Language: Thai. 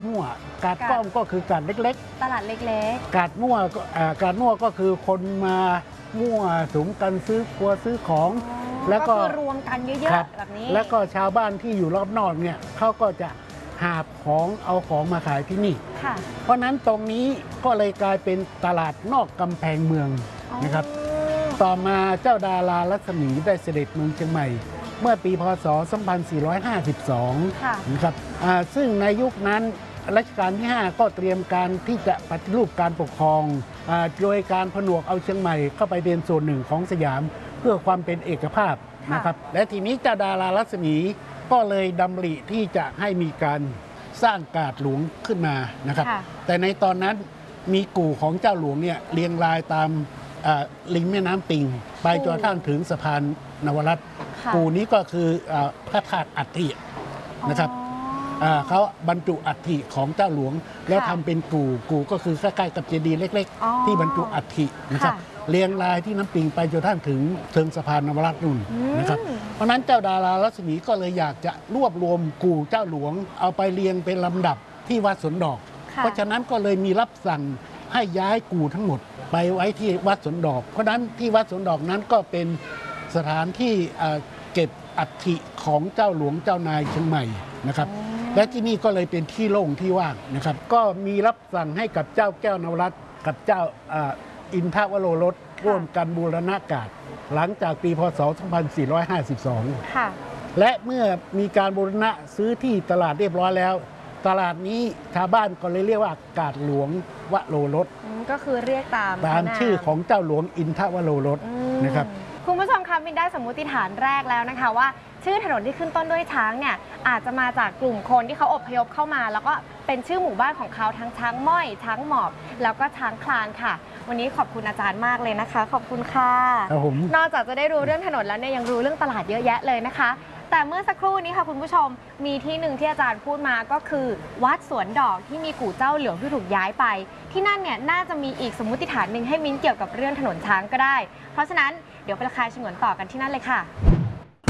มั่วกาดก้อมก็คือกาดเล็กตลาดเล็กๆกาดมั่วก็คือคนมามั่วสุมกันซื้อครัวซื้อของๆแล้วก็รวมกันเยอะๆแบบนี้แล้วก็ชาวบ้านที่อยู่รอบนอกเนี่ยเขาก็จะหาบของเอาของมาขายที่นี่เพราะนั้นตรงนี้ก็เลยกลายเป็นตลาดนอกกำแพงเมืองนะครับต่อมาเจ้าดารารัศมีได้เสด็จเมืองเชียงใหม่เมื่อปีพศ 2452 นะครับซึ่งในยุคนั้นรัชกาลที่ 5 ก็เตรียมการที่จะปฏิรูปการปกครองโดยการผนวกเอาเชียงใหม่เข้าไปเป็นส่วนหนึ่งของสยามเพื่อความเป็นเอกภาพนะครับและทีนี้เจ้าดารารัศมีก็เลยดำริที่จะให้มีการสร้างกาดหลวงขึ้นมานะครับแต่ในตอนนั้นมีกู่ของเจ้าหลวงเนี่ยเรียงรายตามริมแม่น้ำปิงไปจนกระทั่งถึงสะพานนวรัตน์กู่นี้ก็คือพระธาตุอัฐินะครับเขาบรรจุอัฐิของเจ้าหลวงแล้วทำเป็นกู่ก็คือใกล้ๆกับเจดีย์เล็กๆที่บรรจุอัฐินะครับเรียงรายที่น้ำปิงไปจนกระทั่งถึงเชิงสะพานนวรัตน์นู่นนะครับเพราะนั้นเจ้าดารารัศมีก็เลยอยากจะรวบรวมกู่เจ้าหลวงเอาไปเรียงเป็นลำดับที่วัดสวนดอกเพราะฉะนั้นก็เลยมีรับสั่งให้ย้ายกู่ทั้งหมดไปไว้ที่วัดสวนดอกเพราะนั้นที่วัดสวนดอกนั้นก็เป็นสถานที่เก็บอัฐิของเจ้าหลวงเจ้านายเชียงใหม่นะครับและที่นี่ก็เลยเป็นที่โล่งที่ว่างนะครับก็มีรับสั่งให้กับเจ้าแก้วนวรัตน์กับเจ้าอินทวโรรสร่วมกันบูรณะกาดหลังจากปีพศ 2452 และเมื่อมีการบูรณะซื้อที่ตลาดเรียบร้อยแล้วตลาดนี้ชาวบ้านก็เลยเรียกว่ากาดหลวงวโรรสก็คือเรียกตามชื่อของเจ้าหลวงอินทวโรรสนะครับคุณผู้ชมคะมินได้สมมุติฐานแรกแล้วนะคะว่าชื่อถนนที่ขึ้นต้นด้วยช้างเนี่ยอาจจะมาจากกลุ่มคนที่เขาอพยพเข้ามาแล้วก็เป็นชื่อหมู่บ้านของเขาทั้งช้างม้อยช้างหมอบแล้วก็ช้างคลานค่ะวันนี้ขอบคุณอาจารย์มากเลยนะคะขอบคุณค่ะนอกจากจะได้รู้เรื่องถนนแล้วเนี่ยยังรู้เรื่องตลาดเยอะแยะเลยนะคะแต่เมื่อสักครู่นี้ค่ะคุณผู้ชมมีที่หนึ่งที่อาจารย์พูดมาก็คือวัดสวนดอกที่มีกู่เจ้าเหลืองที่ถูกย้ายไปที่นั่นเนี่ยน่าจะมีอีกสมมุติฐานหนึ่งให้มิ้นเกี่ยวกับเรื่องถนนช้างก็ได้เพราะฉะนั้นเดี๋ยวไปคลายฉงนต่อกันที่นั่นเลยค่ะ